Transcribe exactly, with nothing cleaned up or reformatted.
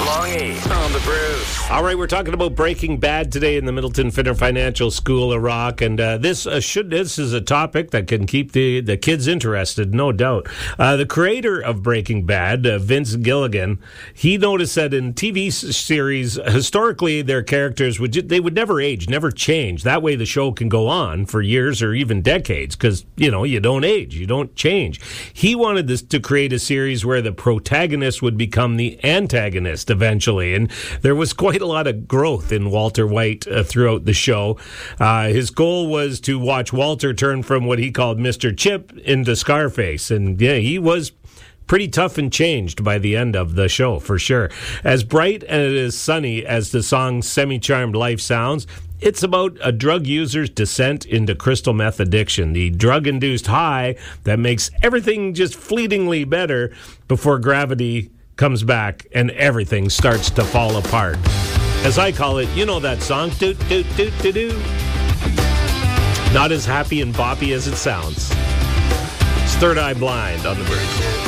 DeLonghi on the Bruce. All right, we're talking about Breaking Bad today in the Middleton Finner Financial School of Rock, and uh, this uh, should this is a topic that can keep the, the kids interested, no doubt. Uh, the creator of Breaking Bad, uh, Vince Gilligan, he noticed that in T V series, historically, their characters would they would never age, never change. That way, the show can go on for years or even decades, because you know you don't age, you don't change. He wanted this to create a series where the protagonist would become the antagonist eventually, and there was quite a lot of growth in Walter White uh, throughout the show. Uh, his goal was to watch Walter turn from what he called Mister Chip into Scarface, and yeah, he was pretty tough and changed by the end of the show, for sure. As bright and as sunny as the song Semi-Charmed Life sounds, it's about a drug user's descent into crystal meth addiction, the drug-induced high that makes everything just fleetingly better before gravity comes back and everything starts to fall apart. As I call it, you know that song, doot, doot, doot, doot, doot. Not as happy and boppy as it sounds. It's Third Eye Blind on the Bruce.